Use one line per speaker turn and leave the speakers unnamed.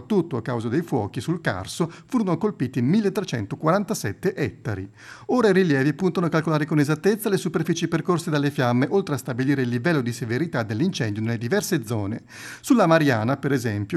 soprattutto a causa dei fuochi sul Carso furono colpiti 1347 ettari. Ora i rilievi puntano a calcolare con esattezza le superfici percorse dalle fiamme, oltre a stabilire il livello di severità dell'incendio nelle diverse zone. Sulla Mariana, per esempio,